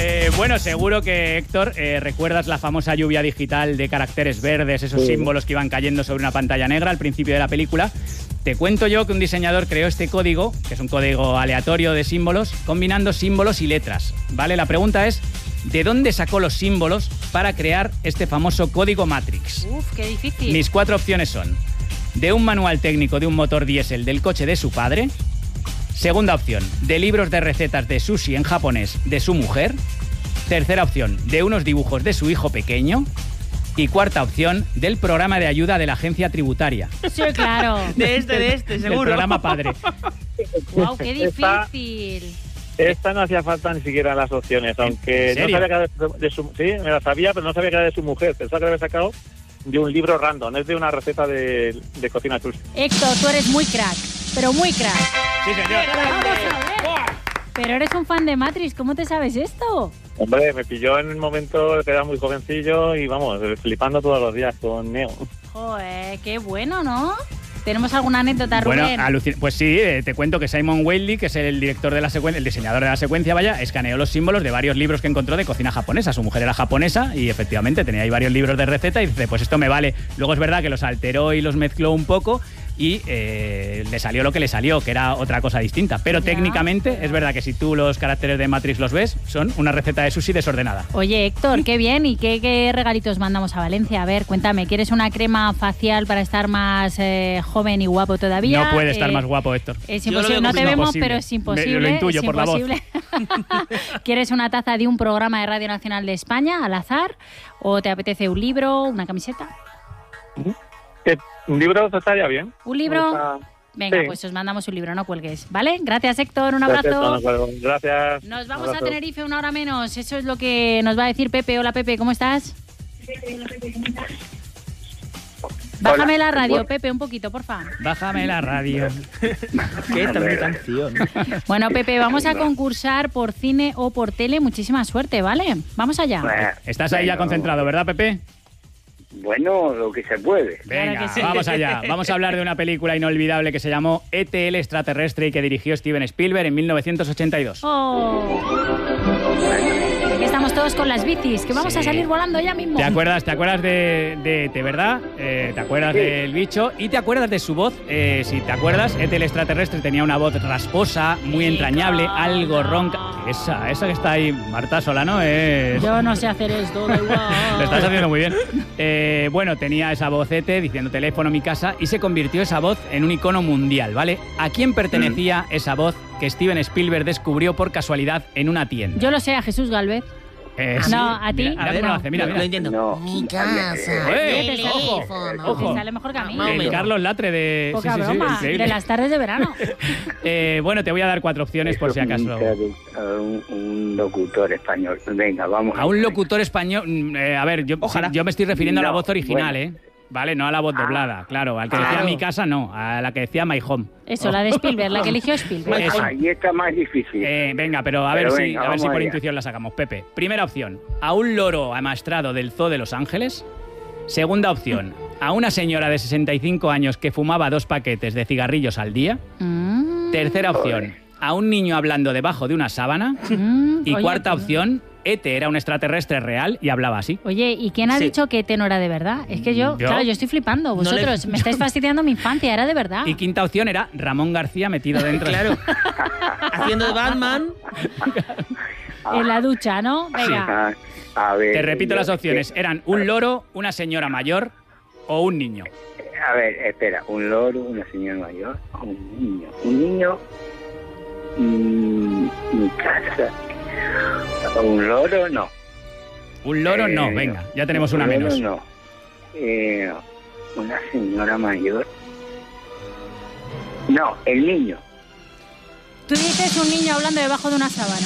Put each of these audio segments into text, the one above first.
Bueno, seguro que, Héctor, recuerdas la famosa lluvia digital de caracteres verdes, esos símbolos que iban cayendo sobre una pantalla negra al principio de la película. Te cuento yo que un diseñador creó este código, que es un código aleatorio de símbolos, combinando símbolos y letras, ¿vale? La pregunta es, ¿de dónde sacó los símbolos para crear este famoso código Matrix? Uf, qué difícil. Mis 4 opciones son: de un manual técnico de un motor diésel del coche de su padre. Segunda opción, de libros de recetas de sushi en japonés de su mujer. Tercera opción, de unos dibujos de su hijo pequeño. Y cuarta opción, del programa de ayuda de la agencia tributaria. Sí, claro. De este, seguro. Del programa padre. Wow, qué difícil. Esta no hacía falta ni siquiera las opciones, aunque no sabía que era de su... Sí, me la sabía, pero no sabía que era de su mujer. Pensaba que la había sacado de un libro random, es de una receta de cocina sushi. Héctor, tú eres muy crack, pero muy crack. Sí, señor. Vamos a ver. Pero eres un fan de Matrix, ¿cómo te sabes esto? Hombre, me pilló en el momento que era muy jovencillo y vamos, flipando todos los días con Neo. Joder, qué bueno, ¿no? ¿Tenemos alguna anécdota, Bueno, Rubén? pues sí, te cuento que Simon Whaley, que es el director de la secuencia, el diseñador de la secuencia, escaneó los símbolos de varios libros que encontró de cocina japonesa. Su mujer era japonesa y efectivamente tenía ahí varios libros de receta y dice, pues esto me vale. Luego es verdad que los alteró y los mezcló un poco y le salió lo que le salió, que era otra cosa distinta. Pero técnicamente es verdad que si tú los caracteres de Matrix los ves, son una receta de sushi desordenada. Oye, Héctor, qué bien. ¿Y qué regalitos mandamos a Valencia? A ver, cuéntame, ¿quieres una crema facial para estar más joven y guapo todavía? No puede estar más guapo, Héctor. Es imposible, no te vemos, pero es imposible. Lo intuyo por la voz. ¿Quieres una taza de un programa de Radio Nacional de España al azar? ¿O te apetece un libro, una camiseta? ¿Un libro estaría bien? ¿Un libro? Venga, sí. pues os mandamos un libro, no cuelgues, ¿vale? Gracias, Héctor, un abrazo. Gracias. Nos vamos a Tenerife una hora menos, eso es lo que nos va a decir Pepe. Hola, Pepe, ¿cómo estás? Bájame la radio, Pepe, un poquito, porfa. Bájame la radio. ¿Qué tal mi canción? Bueno, Pepe, vamos a concursar por cine o por tele. Muchísima suerte, ¿vale? Vamos allá. Estás ahí ya concentrado, ¿verdad, Pepe? Bueno, lo que se puede. Venga, Claro que sí. vamos allá. Vamos a hablar de una película inolvidable que se llamó E.T. el extraterrestre y que dirigió Steven Spielberg en 1982. Oh. Aquí estamos todos con las bicis, que vamos a salir volando ya mismo. ¿Te acuerdas de E.T., verdad? ¿Te acuerdas del bicho? ¿Y te acuerdas de su voz? Si te acuerdas, E.T. el extraterrestre tenía una voz rasposa, muy entrañable, algo ronca. Esa que está ahí, Marta Solano, es... Yo no sé hacer esto, da igual. Lo estás haciendo muy bien. Bueno, tenía esa voz E.T. diciendo teléfono mi casa y se convirtió esa voz en un icono mundial, ¿vale? ¿A quién pertenecía esa voz que Steven Spielberg descubrió por casualidad en una tienda? Yo lo sé, a Jesús Galvez. Sí. No, ¿a ti? Mira, cómo lo hace, mira. Lo entiendo. No. Mi casa. Ojo. Te sale mejor que a mí. El Carlos Latre de... Poca broma, increíble. de las tardes de verano. Bueno, te voy a dar 4 opciones por si acaso. Un locutor español. Venga, vamos. A un locutor español... a ver, yo me estoy refiriendo a la voz original, bueno. Vale, no a la voz doblada, claro. Al que decía mi casa, no. A la que decía My Home. Eso, la de Spielberg, la que eligió Spielberg. Eso. Ahí está más difícil. Venga, pero a ver Pero si, venga, a ver si vamos por allá. intuición la sacamos. Pepe, primera opción, a un loro amaestrado del Zoo de Los Ángeles. Segunda opción, a una señora de 65 años que fumaba 2 paquetes de cigarrillos al día. Tercera opción, a un niño hablando debajo de una sábana. Y Oye, cuarta opción, E.T. era un extraterrestre real y hablaba así. Oye, ¿y quién ha dicho que E.T. no era de verdad? Es que yo estoy flipando. Vosotros me estáis fastidiando mi infancia, era de verdad. Y quinta opción era Ramón García metido dentro. Claro. Haciendo de Batman. En la ducha, ¿no? Venga. A ver, Te repito las opciones. Eran un loro, una señora mayor o un niño. A ver, espera. Un loro, una señora mayor, un niño. Un niño... mi casa. Un loro, no. Un loro no, venga, ya tenemos una un loro, menos. No. Una señora mayor. No, el niño. Tú dices un niño hablando debajo de una sábana.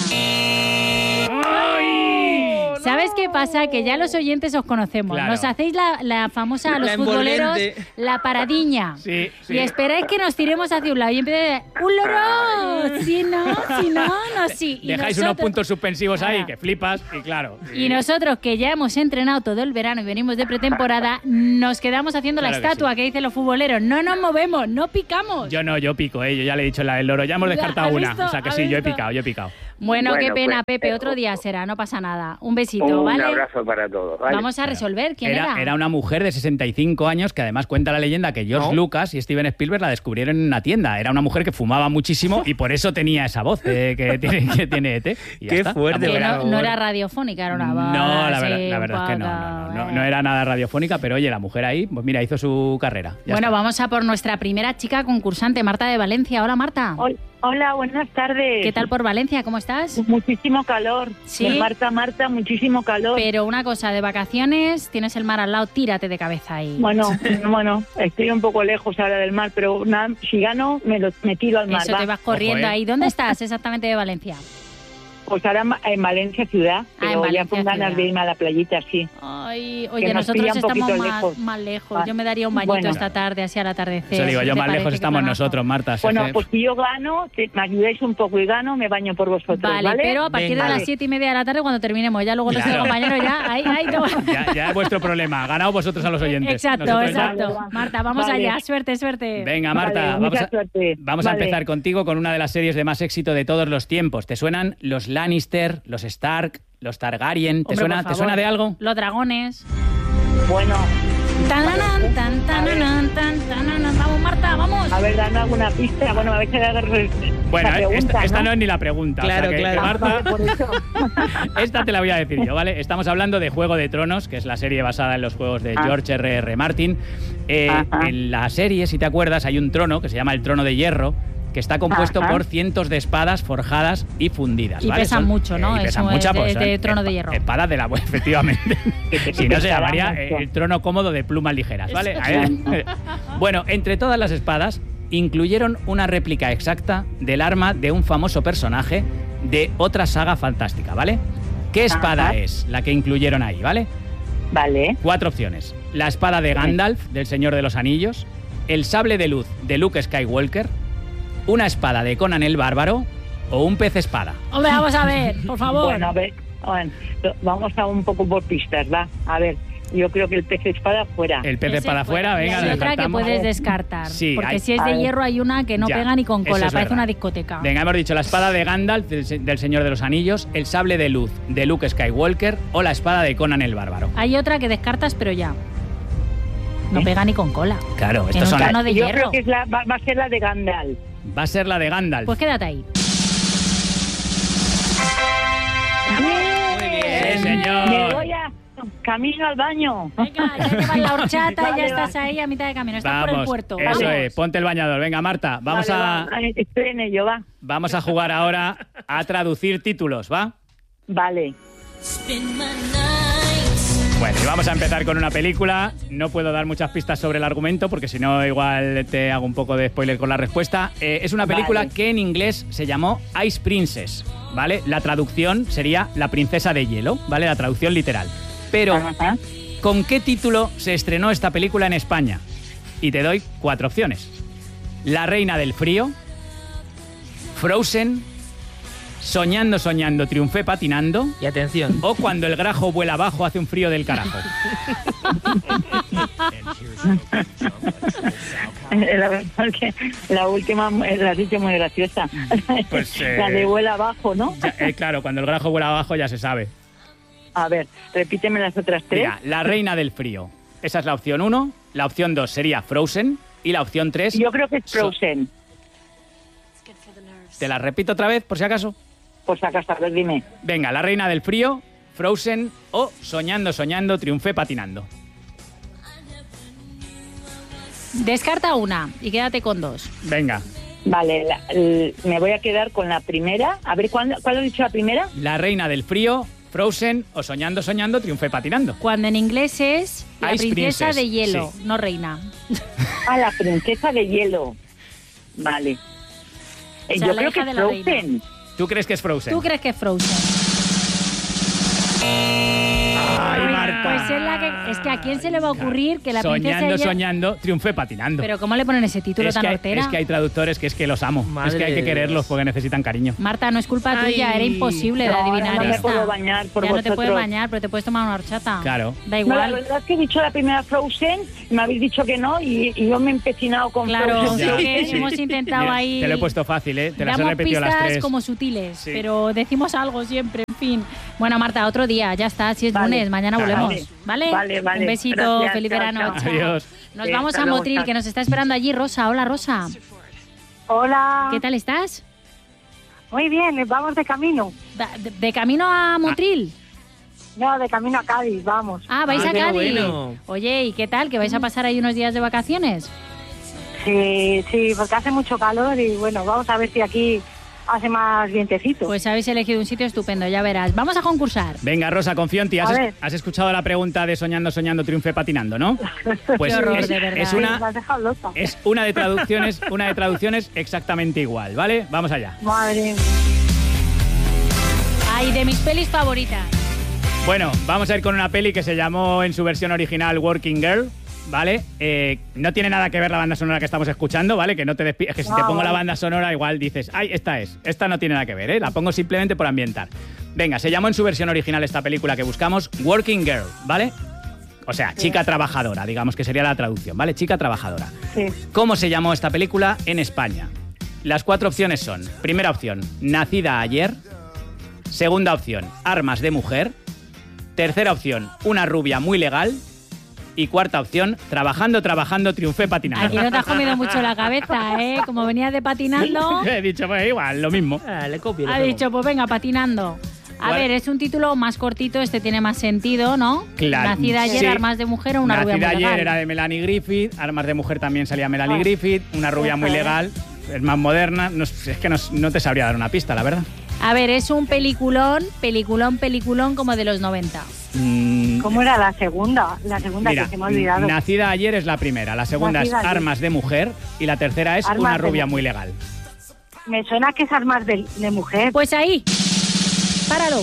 ¿Sabes qué pasa? Que ya los oyentes os conocemos. Claro. Nos hacéis la famosa a los La futboleros, envolvente. la paradiña. Sí. Y esperáis que nos tiremos hacia un lado y empiece ¡un loro! Si no, sí. Y Dejáis nosotros- unos puntos suspensivos ahí Ahora. que flipas y claro. Y nosotros, que ya hemos entrenado todo el verano y venimos de pretemporada, nos quedamos haciendo Claro la que estatua que dicen los futboleros. No nos movemos, no picamos. Yo no, yo pico, yo ya le he dicho la del loro, ya hemos descartado ¿Has una. visto? O sea que ¿Has sí, yo he visto? picado. Bueno, qué pena, pues, Pepe. Otro día será, no pasa nada. Un besito, un ¿vale? abrazo para todos. ¿vale? Vamos a resolver quién era. Era una mujer de 65 años que además cuenta la leyenda que George Lucas y Steven Spielberg la descubrieron en una tienda. Era una mujer que fumaba muchísimo y por eso tenía esa voz que tiene ET. Y ya Qué está. fuerte, La mujer ¿verdad? No era radiofónica, era una voz. No, la así, verdad es que un no poco, era nada radiofónica, pero oye, la mujer ahí, pues mira, hizo su carrera. Ya Bueno, está. vamos a por nuestra primera chica concursante, Marta de Valencia. Hola, Marta. Hola, buenas tardes. ¿Qué tal por Valencia? ¿Cómo estás? Muchísimo calor. Sí. De Marta, muchísimo calor. Pero una cosa, de vacaciones, tienes el mar al lado, tírate de cabeza ahí. Bueno, estoy un poco lejos ahora del mar, pero nada, si gano, me tiro al mar. Eso, va. te vas corriendo Ojo, ¿eh? ahí. ¿Dónde estás exactamente de Valencia? Pues ahora en Valencia ciudad, pero en Valencia ya con ganas ciudad. de irme a la playita, sí. Ay, Que oye, nos nosotros pilla un estamos poquito más lejos. Ah, Yo me daría un bañito bueno. esta tarde, así al atardecer. Eso digo, ¿Qué yo te más parece? lejos Qué estamos planazo. nosotros, Marta. Bueno, pues si yo gano, me ayudáis un poco y gano, me baño por vosotros, ¿vale? Pero a partir Venga. de las Vale. 7:30 de la tarde cuando terminemos. Ya luego los Claro. compañeros ya, ahí, no. Ya es vuestro problema. Ganaos vosotros a los oyentes. Exacto, Nosotros ya- exacto. Marta, vamos Vale. allá. Suerte. Venga, Marta, Vale, vamos, mucha suerte. vamos a Vale. empezar contigo con una de las series de más éxito de todos los tiempos. ¿Te suenan los Lannister, los Stark, los Targaryen? Hombre, ¿Te por suena favor. de algo? Los dragones. Bueno, Tananan, tananan. Vamos, Marta, vamos. a ver, dame alguna pista. Bueno, me vais a dar Bueno, la pregunta, esta no es ni la pregunta. Claro, o sea que, claro. Marta, Por eso. esta te la voy a decir yo, ¿vale? Estamos hablando de Juego de Tronos, que es la serie basada en los juegos de George R.R. Martin. Ajá. En la serie, si te acuerdas, hay un trono que se llama el Trono de Hierro, que está compuesto Ajá. por cientos de espadas forjadas y fundidas. Y ¿vale? pesan mucho, ¿no? Y pesan Eso es mucho, pues, de son Trono de Hierro. Espadas de la efectivamente. Si no, se pesará llamaría mucho. el trono cómodo de plumas ligeras, ¿vale? Eso. Bueno, entre todas las espadas incluyeron una réplica exacta del arma de un famoso personaje de otra saga fantástica, ¿vale? ¿Qué espada Ajá. es la que incluyeron ahí, ¿vale? Vale. 4 opciones. La espada de Gandalf, del Señor de los Anillos, el sable de luz de Luke Skywalker, una espada de Conan el Bárbaro o un pez espada. Hombre, vamos a ver, por favor. Bueno, a ver, vamos a un poco por pistas, va. A ver, yo creo que el pez espada fuera. El pez Ese espada fuera, Y venga, hay lo otra que descartamos. puedes descartar. Sí, porque hay- si es de hay- hierro hay una que no Ya, pega ni con eso cola, es parece verdad. una discoteca. Venga, hemos dicho la espada de Gandalf del Señor de los Anillos, el sable de luz de Luke Skywalker o la espada de Conan el Bárbaro. Hay otra que descartas, pero ya. No pega ni con cola. Claro, En estas un son tono de Yo hierro. creo que es va a ser la de Gandalf. Va a ser la de Gandalf. Pues quédate ahí. Muy bien, Me señor. voy a camino al baño. Venga, ya llevas la horchata y ya Vale, estás vale. ahí a mitad de camino. Estás por el Vamos, puerto. eso Vamos. es, ponte el bañador. Venga, Marta, vamos Vale, estoy en ello, va. vamos a jugar ahora a traducir títulos, ¿va? Vale. Bueno, y vamos a empezar con una película. No puedo dar muchas pistas sobre el argumento porque si no igual te hago un poco de spoiler con la respuesta. Es una película Vale. que en inglés se llamó Ice Princess, ¿vale? La traducción sería La princesa de hielo, ¿vale? La traducción literal. Pero, Ajá. ¿con qué título se estrenó esta película en España? Y te doy 4 opciones. La reina del frío, Frozen, Soñando, soñando, triunfé patinando, Y atención. o Cuando el grajo vuela abajo hace un frío del carajo. La verdad que la última la has dicho muy graciosa. Pues, La de vuela abajo, ¿no? Ya, claro, cuando el grajo vuela abajo ya se sabe. A ver, repíteme las otras tres. Mira, La reina del frío. Esa es la opción 1. La opción 2 sería Frozen. Y la opción 3... Yo creo que es Frozen. Te la repito otra vez, por si acaso. Pues sacas, a ver, dime. Venga, La reina del frío, Frozen o Soñando, soñando, triunfé patinando. Descarta una y quédate con 2. Venga, Vale, me voy a quedar con la primera. A ver, ¿cuál ha dicho la primera? La reina del frío, Frozen o Soñando, soñando, triunfé patinando. Cuando en inglés es la Ice princesa Princess, de hielo, sí. no reina. Ah, la princesa de hielo. Vale. O sea, Yo la creo hija que de es la Frozen. ¿Tú crees que es Frozen? ¿Tú crees que es Frozen? ¡Ay, Marta! Rosca. Pues es que a quién se le va a ocurrir que la princesa Soñando, ella... soñando, triunfé patinando. Pero ¿cómo le ponen ese título tan hortera? Es que hay traductores que es que los amo. Madre es que hay que de quererlos Dios. porque necesitan cariño. Marta, no es culpa Ay. tuya, era imposible de No, adivinar no me esta. puedo bañar por ya no te vosotros. puedes bañar, pero te puedes tomar una horchata. Claro. Da No, la igual. verdad es que he dicho la primera Frozen, me habéis dicho que no y yo me he empecinado con Claro, Frozen. sí Ya, que sí. hemos intentado Mira, ahí... Te lo he puesto fácil, ¿eh? Te las he Damos repetido pistas las tres. como sutiles, Sí. pero decimos algo siempre, en fin. Bueno, Marta, otro día, ya está, si es Vale. lunes, mañana Claro. volvemos, ¿vale? Vale, vale. Un besito, Gracias, feliz chao, verano, chao. chao. Adiós. Nos Sí, vamos hasta a luego, Motril, chao. que nos está esperando allí, Rosa. Hola, Rosa. Hola. ¿Qué tal estás? Muy bien, vamos de camino. ¿De camino a Motril? No, de camino a Cádiz, vamos. Ah, vais Ah, a qué Cádiz. bueno. Oye, ¿y qué tal? ¿Que vais a pasar ahí unos días de vacaciones? Sí, porque hace mucho calor y bueno, vamos a ver si aquí hace más vientecito. Pues habéis elegido un sitio estupendo, ya verás. Vamos a concursar. Venga, Rosa, confío en ti. A ver. Has escuchado la pregunta de soñando, soñando, triunfé patinando, ¿no? Pues Qué horror, es, de verdad. es Me una, has dejado loca. es una de traducciones exactamente igual, ¿vale? Vamos allá. Madre mía. Ay, de mis pelis favoritas. Bueno, vamos a ir con una peli que se llamó en su versión original Working Girl, ¿vale? No tiene nada que ver la banda sonora que estamos escuchando, ¿vale? Que no te despides, es que si te pongo la banda sonora igual dices, ay, esta no tiene nada que ver, ¿eh? La pongo simplemente por ambientar. Venga, se llamó en su versión original esta película que buscamos Working Girl, ¿vale? O sea, chica trabajadora, digamos que sería la traducción, ¿vale? Chica trabajadora. Sí. ¿Cómo se llamó esta película en España? Las 4 opciones son, primera opción, Nacida ayer. Segunda opción, Armas de mujer. Tercera opción, Una rubia muy legal. Y cuarta opción, Trabajando, triunfé patinando. Aquí no te has comido mucho la cabeza, ¿eh? Como venías de patinando, He dicho, pues igual, lo mismo. Ah, le copio. ha dicho, pues venga, patinando. A ¿Cuál? ver, es un título más cortito, este tiene más sentido, ¿no? Claro, Nacida ayer, sí. Armas de mujer o Una rubia Nacida muy ayer legal. era de Melanie Griffith. Armas de mujer también salía Melanie Ah. Griffith. Una rubia muy Eso es. legal. Es más moderna. No, es que no te sabría dar una pista, la verdad. A ver, es un peliculón como de los 90. ¿Cómo era la segunda? La segunda Mira, que se me ha olvidado. Nacida ayer es la primera. La segunda Nacida es ayer. Armas de mujer. Y la tercera es Armas Una de rubia mujer. muy legal. Me suena que es Armas de mujer. Pues ahí, páralo.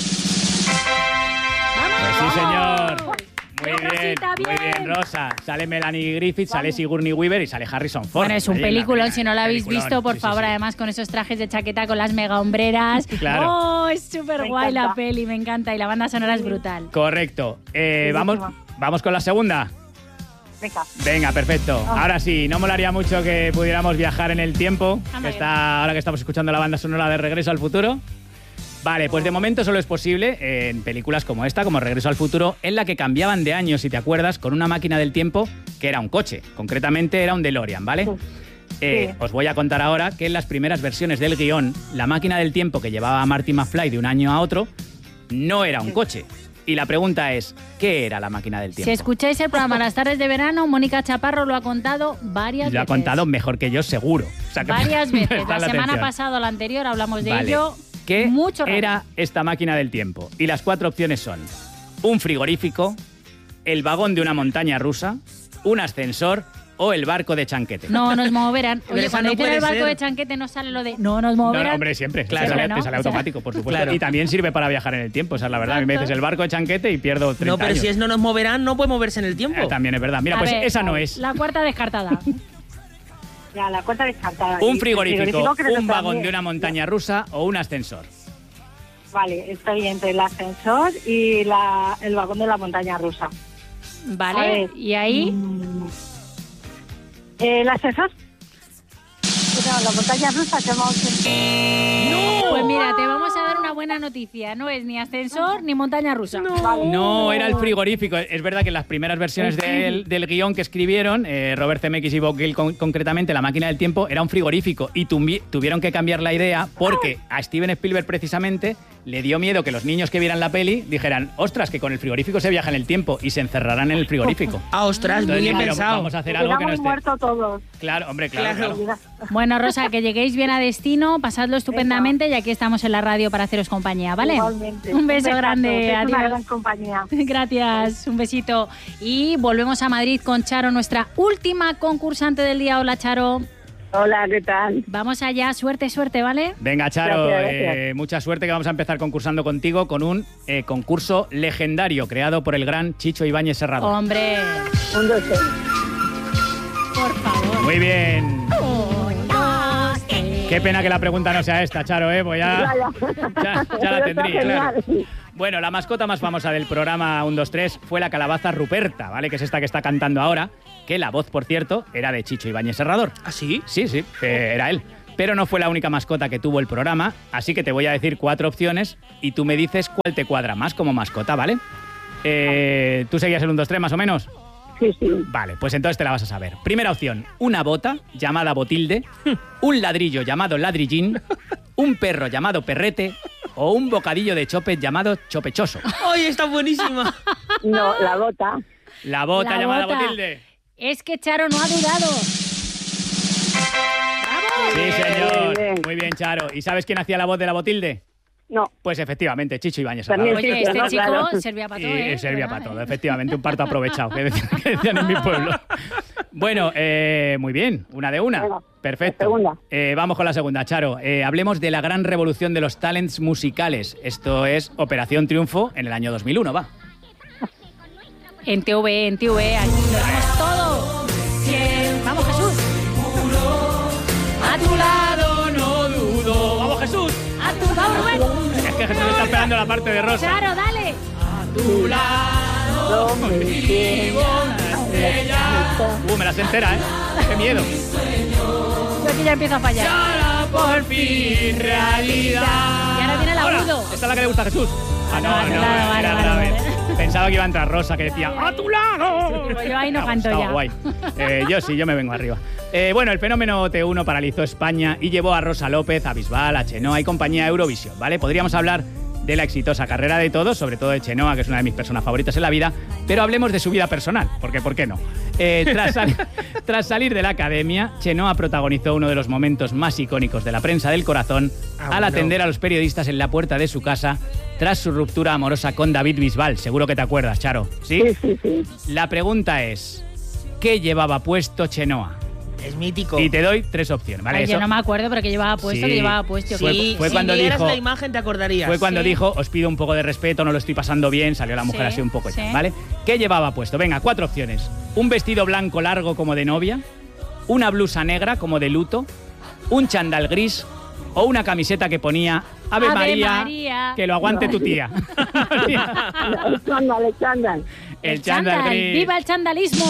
Pues sí, señor. Muy bien, Rosita, muy bien, Rosa. Sale Melanie Griffith, sale Sigourney Weaver y sale Harrison Ford. Bueno, es un Oye, peliculón, la- si no lo habéis peliculón, visto, por sí, sí, favor, sí. además con esos trajes de chaqueta con las mega hombreras. Claro. Oh, es súper Me guay la encanta. peli, me encanta. Y la banda sonora es brutal. Correcto. Buenísima. Vamos con la segunda. Venga. Venga, perfecto. Ahora sí, no molaría mucho que pudiéramos viajar en el tiempo, Anda que que ahora que estamos escuchando la banda sonora de Regreso al Futuro. Vale, pues de momento solo es posible en películas como esta, como Regreso al Futuro, en la que cambiaban de año, si te acuerdas, con una máquina del tiempo que era un coche. Concretamente era un DeLorean, ¿vale? Sí. Os voy a contar ahora que en las primeras versiones del guión, la máquina del tiempo que llevaba a Marty McFly de un año a otro no era un coche. Y la pregunta es, ¿qué era la máquina del tiempo? Si escucháis el programa Las tardes de verano, Mónica Chaparro lo ha contado varias veces. Lo ha contado mejor que yo, seguro. O sea, que Varias veces. prestad La semana atención. pasada o la anterior hablamos de Vale. ello. ¿Qué mucho rato. era esta máquina del tiempo? Y las 4 opciones son un frigorífico, el vagón de una montaña rusa, un ascensor o el barco de Chanquete. No nos moverán. Pero Oye, esa cuando no dicen puede el barco ser. de Chanquete no sale lo de no nos No, moverán. no, hombre, siempre. Claro, te sale, ¿no? te sale O sea, automático, por supuesto. claro. Y también sirve para viajar en el tiempo, esa es la verdad. A mí me Exacto. dices el barco de Chanquete y pierdo 30 No, pero años. si es no nos moverán, no puede moverse en el tiempo. También es verdad. Mira, A pues ver, esa no es. La cuarta descartada. Ya, la cuenta descartada. Un Y frigorífico, creo que un vagón también. de una montaña rusa o un ascensor. Vale, estoy entre el ascensor y el vagón de la montaña rusa. A Vale, ver. y ahí ¿El ascensor? No, la montaña rusa que vamos a... pues mira, te vamos a dar una buena noticia. No es ni ascensor ni montaña rusa. No, era el frigorífico. Es verdad que en las primeras versiones del guión que escribieron, Robert Zemeckis y Bob Gale concretamente, la máquina del tiempo era un frigorífico y tuvieron que cambiar la idea porque a Steven Spielberg precisamente le dio miedo que los niños que vieran la peli dijeran, ostras, que con el frigorífico se viaja en el tiempo y se encerrarán en el frigorífico. Ah, ostras, muy Entonces bien dijeron, pensado. vamos a hacer algo que no Hubiéramos esté... muerto todos. Claro, hombre, claro. Claro. Bueno, Rosa, que lleguéis bien a destino, pasadlo estupendamente y aquí estamos en la radio para haceros compañía, ¿vale? Igualmente. Un beso besazo, grande, sois una adiós. gran compañía. Gracias, un besito. Y volvemos a Madrid con Charo, nuestra última concursante del día. Hola, Charo. Hola, ¿qué tal? Vamos allá, suerte, ¿vale? Venga, Charo, Gracias. mucha suerte, que vamos a empezar concursando contigo con un concurso legendario creado por el gran Chicho Ibáñez Serrador. Hombre, 1, 2, 3. por favor. Muy bien. Qué pena que la pregunta no sea esta, Charo, pues ya la Pero tendría, está claro. genial. Bueno, la mascota más famosa del programa 1, 2, 3 fue la calabaza Ruperta, ¿vale? Que es esta que está cantando ahora, que la voz, por cierto, era de Chicho Ibáñez Serrador. ¿Ah, sí? Sí, era él. Pero no fue la única mascota que tuvo el programa, así que te voy a decir 4 opciones y tú me dices cuál te cuadra más como mascota, ¿vale? ¿Tú seguías el 1, 2, 3 más o menos? Sí. Vale, pues entonces te la vas a saber. Primera opción, una bota llamada Botilde, un ladrillo llamado Ladrillín, un perro llamado Perrete o un bocadillo de chope llamado Chopechoso. ¡Ay, está buenísima! No, la bota. La bota La llamada bota. Botilde. Es que Charo no ha dudado. ¡Vamos! Sí, señor. Bien. Muy bien, Charo. ¿Y sabes quién hacía la voz de la Botilde? No. Pues efectivamente, Chicho Ibáñez También Serrador. Oye, Sí, este no, chico claro. servía para Y todo, ¿eh? servía para ¿Verdad, todo, efectivamente, un parto aprovechado, que decían en mi pueblo. Bueno, muy bien, una de una. Venga, Perfecto. la segunda. Vamos con la segunda, Charo. Hablemos de la gran revolución de los talents musicales. Esto es Operación Triunfo en el año 2001, va. En TV, aquí lo damos todo. Vamos, Jesús. A tu lado no dudo. ¡Vamos, Jesús! A tu lado, Rubén. Es que Jesús está esperando la parte de Rosa. Charo, dale. Tu lado, me la sé entera, ¿eh? ¡Qué miedo! Yo aquí ya empiezo a fallar. Por fin, realidad. Y ahora viene el agudo. ¿Esta es la que le gusta a Jesús? Ah, no, Vale, no, vale, era vale, grave. vale. Pensaba que iba a entrar Rosa, que decía ¡a tu lado! Pues yo ahí no canto Estaba ya. guay. Yo me vengo arriba. Bueno, el fenómeno T1 paralizó España y llevó a Rosa López, a Bisbal, a Chenoa y compañía a Eurovisión, ¿vale? Podríamos hablar de la exitosa carrera de todos, sobre todo de Chenoa, que es una de mis personas favoritas en la vida, pero hablemos de su vida personal, porque ¿por qué no? Tras salir de la academia, Chenoa protagonizó uno de los momentos más icónicos de la prensa del corazón al atender a los periodistas en la puerta de su casa tras su ruptura amorosa con David Bisbal. Seguro que te acuerdas, Charo, ¿sí? Sí. La pregunta es, ¿qué llevaba puesto Chenoa? Es mítico. Y te doy 3 opciones, ¿vale? Ay, yo Eso no me acuerdo, pero que llevaba puesto, Sí. que llevaba puesto. Sí, fue si cuando vieras dijo- la imagen te acordarías. Fue cuando Sí. dijo, os pido un poco de respeto, no lo estoy pasando bien, salió la mujer Sí, así un poco sí. ya, ¿vale? ¿Qué llevaba puesto? Venga, 4 opciones. Un vestido blanco largo como de novia, una blusa negra como de luto, un chándal gris o una camiseta que ponía Ave Ave María, María. que lo aguante tu tía. Chándal. El chándal gris. ¡Viva el chandalismo!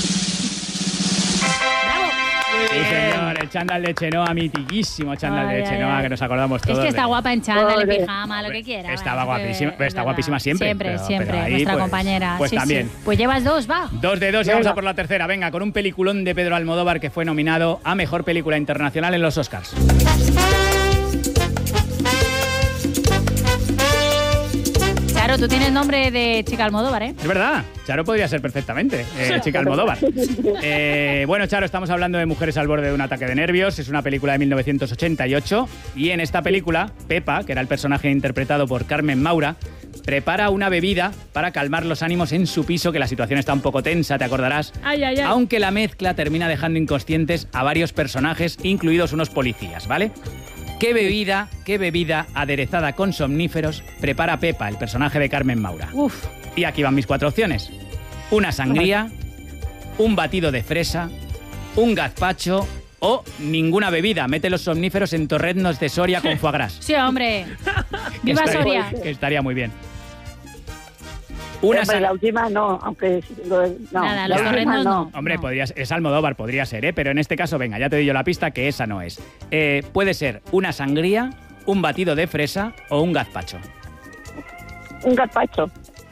¡Bravo! Sí, señor, el chándal de Chenoa, mitiquísimo chándal Ay, de ay, Chenoa, ay. que nos acordamos todos. Es que está de- guapa en chándal, en Joder. pijama, lo que quiera. Estaba bueno, guapísima, es está verdad. guapísima siempre. Siempre, pero ahí, nuestra pues, compañera. Pues Sí, también. sí. Pues llevas 2, va. 2 de 2 y vamos Venga. a por la tercera. Venga, con un peliculón de Pedro Almodóvar que fue nominado a Mejor Película Internacional en los Oscars. Charo, tú tienes nombre de chica Almodóvar, ¿eh? Es verdad, Charo podría ser perfectamente chica Almodóvar. Bueno, Charo, estamos hablando de Mujeres al borde de un ataque de nervios. Es una película de 1988 y en esta película, Pepa, que era el personaje interpretado por Carmen Maura, prepara una bebida para calmar los ánimos en su piso, que la situación está un poco tensa, te acordarás. Ay, ay, ay. Aunque la mezcla termina dejando inconscientes a varios personajes, incluidos unos policías, ¿vale? ¿Qué bebida aderezada con somníferos prepara Pepa, el personaje de Carmen Maura? Uf. Y aquí van mis 4 opciones. Una sangría, un batido de fresa, un gazpacho o ninguna bebida. Mete los somníferos en torreznos de Soria con foie gras. Sí, hombre. ¡Viva Que estaría- Soria! Que estaría muy bien. Una Hombre, sang- la última no, aunque no. Nada, la los última torreznos no. Hombre, es Almodóvar, podría ser, pero en este caso, venga, ya te doy yo la pista que esa no es. Puede ser una sangría, un batido de fresa o un gazpacho. Un gazpacho.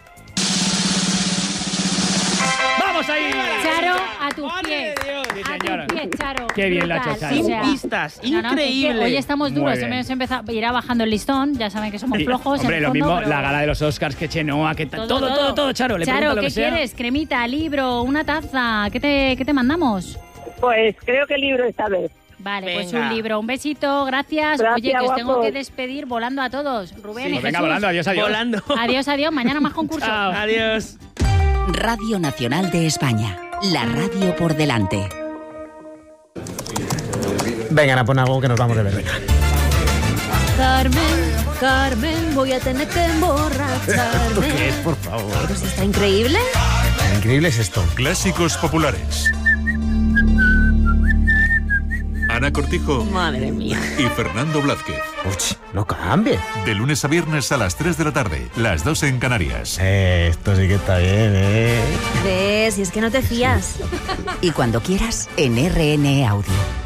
¡Vamos ahí! Charo, a tus pies. Sí, A señora. tus pies, Charo. Qué bien lo ha hecho Brutal. Charo. Sin O sea, pistas. no, no, Increíble. es que hoy estamos Muy duros. bien. Hemos empezado, irá bajando el listón. Ya saben que somos Y, flojos. hombre, en el lo fondo, mismo, pero- la gala de los Oscars, que Chenoa, que todo, Charo. Le Charo, pregunta lo ¿qué que sea. quieres? Cremita, libro, una taza. ¿Qué te mandamos? Pues creo que el libro esta vez. Vale, pues Venga. un libro. Un besito, gracias. Gracias, Oye, que os tengo guapos. que despedir volando a todos. Rubén y Pues venga, Jesús. volando, adiós, adiós. Volando. Adiós, adiós. Mañana más concurso. Chao. Adiós. Radio Nacional de España. La radio por delante. Venga, pon algo que nos vamos de ver. Carmen, voy a tener que emborracharme. ¿Esto qué es, por favor? Pues está increíble. Increíble es esto. Clásicos populares. Ana Cortijo. Madre mía. Y Fernando Blázquez. Uy, no cambie. De lunes a viernes a las 3 de la tarde, las 2 en Canarias. Esto sí que está bien, ¿Ves? Y es que no te fías. Y cuando quieras, en RN Audio.